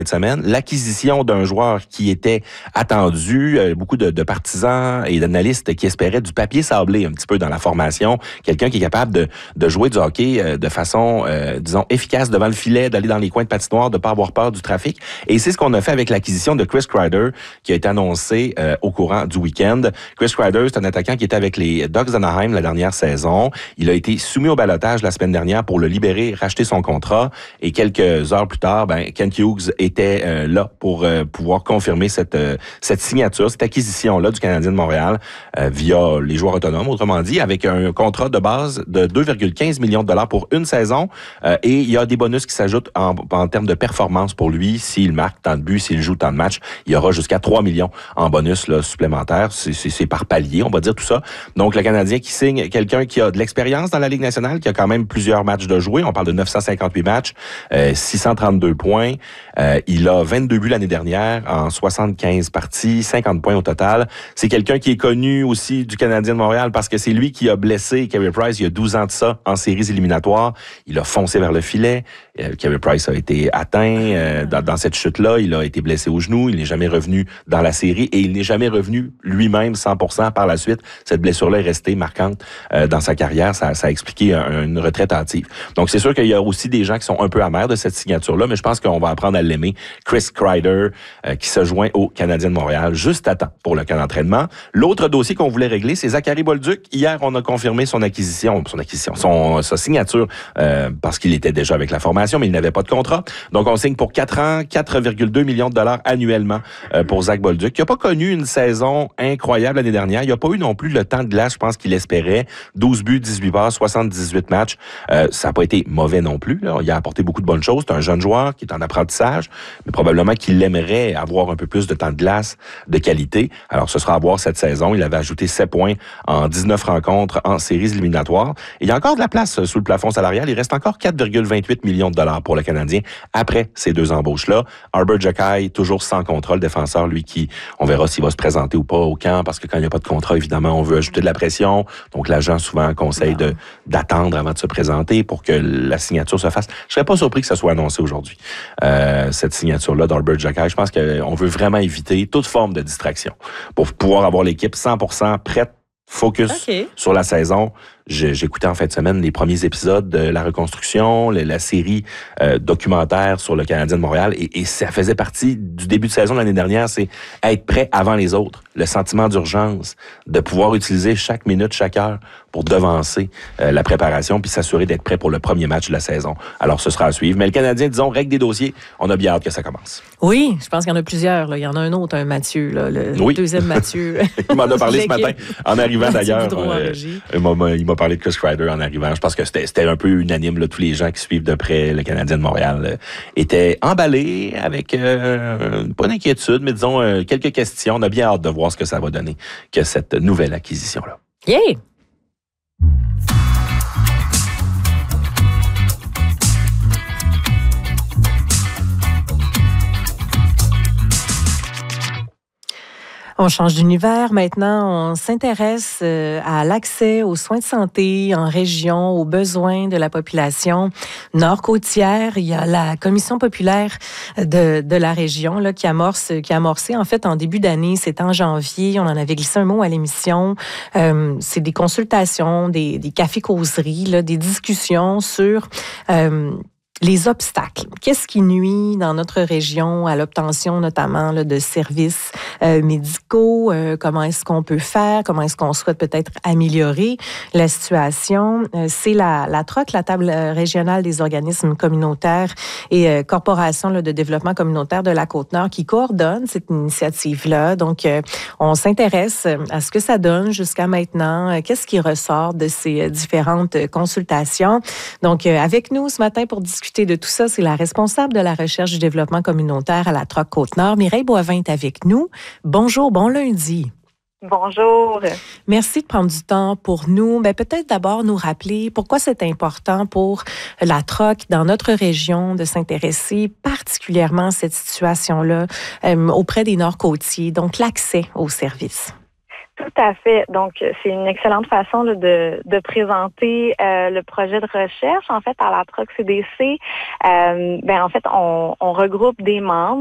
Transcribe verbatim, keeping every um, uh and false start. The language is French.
de semaine, l'acquisition d'un joueur qui était attendu, euh, beaucoup de, de partisans et d'analystes qui espéraient du papier sablé un petit peu dans la formation, quelqu'un qui est capable de, de jouer du hockey euh, de façon, euh, disons, efficace devant le filet, d'aller dans les coins de patinoire, de pas avoir peur du trafic. Et c'est ce qu'on a fait avec l'acquisition de Chris Kreider, qui a été annoncé euh, au courant du week-end. Chris Kreider, c'est un attaquant qui était avec les Ducks d'Anaheim la dernière saison. Il a été soumis au ballottage la semaine dernière pour le libérer, racheter son contrat. Et quelques heures plus tard, ben, Kent Hughes était euh, là pour euh, pouvoir confirmer cette euh, cette signature, cette acquisition-là du Canadien de Montréal euh, via les joueurs autonomes, autrement dit, avec un contrat de base de deux virgule quinze millions de dollars pour une saison. Euh, et il y a des bonus qui s'ajoutent en, en termes de performance pour lui. S'il marque tant de buts, s'il joue tant de matchs, il y aura jusqu'à trois millions en bonus là, supplémentaires. C'est, c'est, c'est par palier, on va dire tout ça. Donc, le Canadien qui signe quelqu'un qui a de l'expérience dans la Ligue nationale, qui a quand même plusieurs matchs de jouer. On parle de neuf cent cinquante-huit matchs, euh, six cent trente-deux points. Euh, il a vingt-deux buts l'année dernière en soixante-quinze parties, cinquante points au total. C'est quelqu'un qui est connu aussi du Canadien de Montréal parce que c'est lui qui a blessé Carey Price il y a douze ans de ça en séries éliminatoires. Il a foncé vers le filet. Euh, Carey Price a été atteint euh, dans, dans cette chute-là. Il a été blessé au genou. Il n'est jamais revenu dans la série et il n'est jamais revenu lui-même cent pour cent par la suite. Cette blessure-là est restée marquante euh, dans sa carrière. Ça, ça a expliqué un, une retraite hâtive. Donc, c'est sûr qu'il y a aussi des gens qui sont un peu amers de cette signature-là, mais je pense qu'on va apprendre à l'aimer. Chris Kreider, euh, qui se joint au Canadien de Montréal, juste à temps pour le camp d'entraînement. L'autre dossier qu'on voulait régler, c'est Zachary Bolduc. Hier, on a confirmé son acquisition, son acquisition, son, sa signature, euh, parce qu'il était déjà avec la formation, mais il n'avait pas de contrat. Donc, on signe pour quatre ans, quatre virgule deux millions de dollars annuellement euh, pour Zach Bolduc, qui n'a pas connu une saison incroyable l'année dernière. Il n'a pas eu non plus le temps de glace, je pense qu'il espérait. douze buts, dix-huit passes, soixante-dix-huit matchs. Euh, ça n'a pas été mauvais non plus, là. Il a apporté beaucoup de bonnes choses. C'est un jeune joueur qui est en apprentissage, mais probablement qu'il aimerait avoir un peu plus de temps de glace de qualité. Alors, ce sera à voir cette saison. Il avait ajouté sept points en dix-neuf rencontres en séries éliminatoires. Et il y a encore de la place sous le plafond salarial. Il reste encore quatre virgule vingt-huit millions de dollars pour le Canadien après ces deux embauches-là. Arber Xhekaj, toujours sans contrat, le défenseur, lui qui, on verra s'il va se présenter ou pas au camp, parce que quand il n'y a pas de contrat, évidemment, on veut ajouter de la pression. Donc, l'agent souvent conseille de, d'attendre avant de se présenter pour que la signature se fasse. Je serais pas surpris que ça soit annoncé aujourd'hui, euh, cette signature-là d'Arber Xhekaj. Je pense qu'on veut vraiment éviter toute forme de distraction pour pouvoir avoir l'équipe cent pour cent prête, focus okay. sur la saison. Je, j'écoutais en fin de semaine les premiers épisodes de la reconstruction, la, la série euh, documentaire sur le Canadien de Montréal, et, et ça faisait partie du début de saison de l'année dernière, c'est être prêt avant les autres, le sentiment d'urgence, de pouvoir utiliser chaque minute, chaque heure pour devancer euh, la préparation, puis s'assurer d'être prêt pour le premier match de la saison. Alors, ce sera à suivre. Mais le Canadien, disons, règle des dossiers, on a bien hâte que ça commence. Oui, je pense qu'il y en a plusieurs. Là. Il y en a un autre, un Mathieu, là, le oui. deuxième Mathieu. Il m'en a parlé ce matin, en arrivant d'ailleurs. Euh, il, m'a, il m'a parlé de Chris Kreider en arrivant. Je pense que c'était, c'était un peu unanime. Là, tous les gens qui suivent de près le Canadien de Montréal euh, étaient emballés avec, euh, pas d'inquiétude, mais disons, euh, quelques questions. On a bien hâte de voir ce que ça va donner, que cette nouvelle acquisition-là. Yeah! On change d'univers. Maintenant, on s'intéresse à l'accès aux soins de santé en région, aux besoins de la population nord-côtière. Il y a la commission populaire de, de la région là, qui amorce, qui a amorcé en fait en début d'année. C'était en janvier. On en avait glissé un mot à l'émission. Euh, c'est des consultations, des, des cafés-causeries, là, des discussions sur euh, les obstacles. Qu'est-ce qui nuit dans notre région à l'obtention notamment là, de services euh, médicaux? Euh, comment est-ce qu'on peut faire? Comment est-ce qu'on souhaite peut-être améliorer la situation? Euh, c'est la, la T R O C, la table régionale des organismes communautaires et euh, corporations là, de développement communautaire de la Côte-Nord qui coordonne cette initiative-là. Donc, euh, on s'intéresse à ce que ça donne jusqu'à maintenant. Euh, qu'est-ce qui ressort de ces euh, différentes consultations? Donc, euh, avec nous ce matin pour discuter de tout ça, c'est la responsable de la recherche du développement communautaire à la T R O C Côte-Nord, Mireille Boivin est avec nous. Bonjour, bon lundi. Bonjour. Merci de prendre du temps pour nous. Mais peut-être d'abord nous rappeler pourquoi c'est important pour la T R O C dans notre région de s'intéresser particulièrement à cette situation-là euh, auprès des Nord-Côtiers, donc l'accès aux services. Tout à fait. Donc, c'est une excellente façon là, de, de présenter euh, le projet de recherche. En fait, à la Troc C D C, euh, ben en fait, on, on regroupe des membres